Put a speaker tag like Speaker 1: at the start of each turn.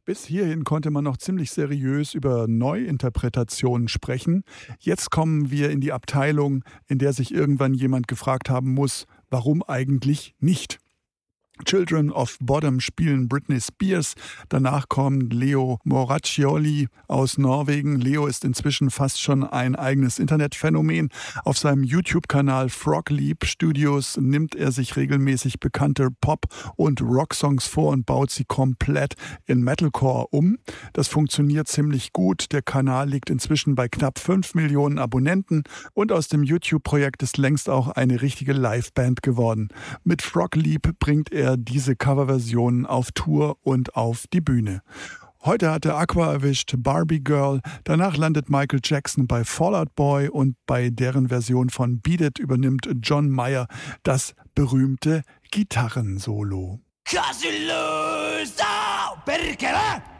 Speaker 1: Bis hierhin konnte man noch ziemlich seriös über Neuinterpretationen sprechen. Jetzt kommen wir in die Abteilung, in der sich irgendwann jemand gefragt haben muss, warum eigentlich nicht? Children of Bodom spielen Britney Spears. Danach kommt Leo Moracchioli aus Norwegen. Leo ist inzwischen fast schon ein eigenes Internetphänomen. Auf seinem YouTube-Kanal Frog Leap Studios nimmt er sich regelmäßig bekannte Pop- und Rocksongs vor und baut sie komplett in Metalcore um. Das funktioniert ziemlich gut. Der Kanal liegt inzwischen bei knapp 5 Millionen Abonnenten und aus dem YouTube-Projekt ist längst auch eine richtige Liveband geworden. Mit Frog Leap bringt er diese Coverversionen auf Tour und auf die Bühne. Heute hat er Aqua erwischt, Barbie Girl, danach landet Michael Jackson bei Fall Out Boy und bei deren Version von Beat It übernimmt John Mayer das berühmte Gitarrensolo.
Speaker 2: Cause you lose, oh, perché